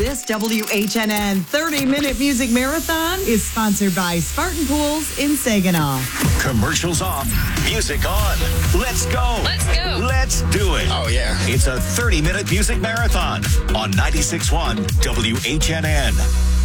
This WHNN 30-minute music marathon is sponsored by Spartan Pools in Saginaw. Commercials off, music on. Let's go. Let's go. Let's do it. Oh, yeah. It's a 30-minute music marathon on 96.1 WHNN.